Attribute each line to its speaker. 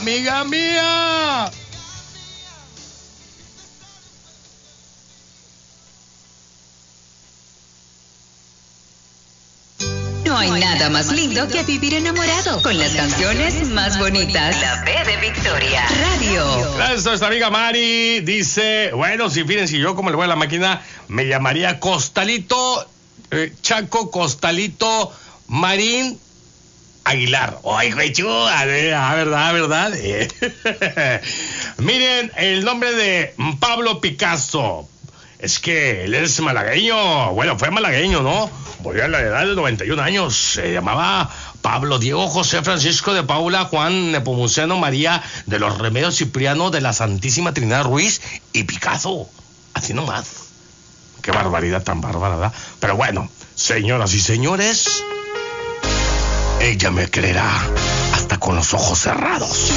Speaker 1: amiga mía.
Speaker 2: No hay nada más lindo que vivir enamorado con las canciones más bonitas. La B de Victoria Radio.
Speaker 1: Gracias a nuestra amiga Mari. Dice, bueno, si fíjense, yo como le voy a la máquina, me llamaría Costalito, Chaco Costalito Marín Aguilar. Ay, güey, verdad. Miren, el nombre de Pablo Picasso. Es que él es malagueño. Bueno, fue malagueño, ¿no? Murió a la edad de 91 años. Se llamaba Pablo Diego José Francisco de Paula Juan Nepomuceno María de los Remedios Cipriano de la Santísima Trinidad Ruiz y Picasso. Así nomás. Qué barbaridad tan bárbara, ¿verdad? Pero bueno, señoras y señores, ella me creerá hasta con los ojos cerrados.